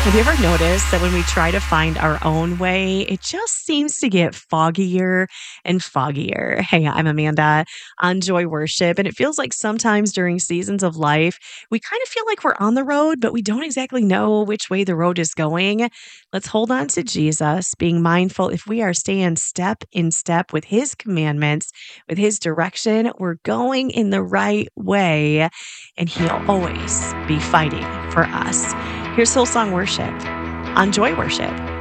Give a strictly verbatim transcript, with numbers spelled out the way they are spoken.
Have you ever noticed that when we try to find our own way, it just seems to get foggier and foggier? Hey, I'm Amanda on Joy Worship, and it feels like sometimes during seasons of life, we kind of feel like we're on the road, but we don't exactly know which way the road is going. Let's hold on to Jesus, being mindful if we are staying step in step with his commandments, with his direction, we're going in the right way, and he'll always be fighting for us. Here's Hillsong Worship on Joy Worship.